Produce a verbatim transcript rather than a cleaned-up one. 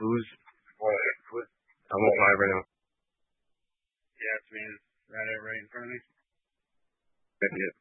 Who's What? What? I'm on five right now. Yeah, it's me. Right, right in front of me. Yeah.